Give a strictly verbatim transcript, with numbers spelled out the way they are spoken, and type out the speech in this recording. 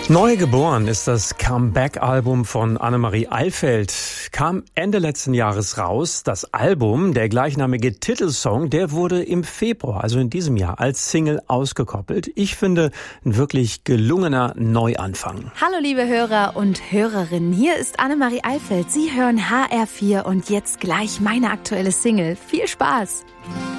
Neugeboren ist das Comeback-Album von Annemarie Eilfeld. Kam Ende letzten Jahres raus. Das Album, der gleichnamige Titelsong, der wurde im Februar, also in diesem Jahr, als Single ausgekoppelt. Ich finde, ein wirklich gelungener Neuanfang. Hallo liebe Hörer und Hörerinnen, hier ist Annemarie Eilfeld. Sie hören H R vier und jetzt gleich meine aktuelle Single. Viel Spaß!